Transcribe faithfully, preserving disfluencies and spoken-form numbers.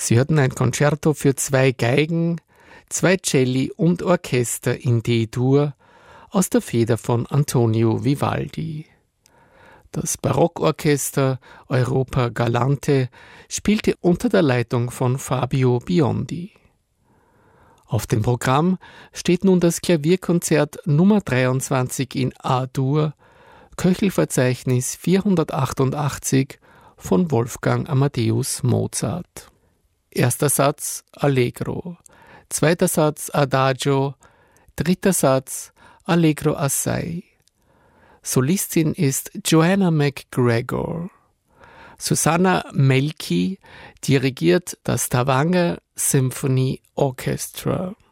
Sie hörten ein Concerto für zwei Geigen, zwei Celli und Orchester in D-Dur aus der Feder von Antonio Vivaldi. Das Barockorchester Europa Galante spielte unter der Leitung von Fabio Biondi. Auf dem Programm steht nun das Klavierkonzert Nummer dreiundzwanzig in A-Dur, Köchelverzeichnis vierhundertachtundachtzig von Wolfgang Amadeus Mozart. Erster Satz Allegro, zweiter Satz Adagio, dritter Satz Allegro assai. Solistin ist Joanna McGregor. Susanna Melki dirigiert das Stavanger Symphony Orchestra.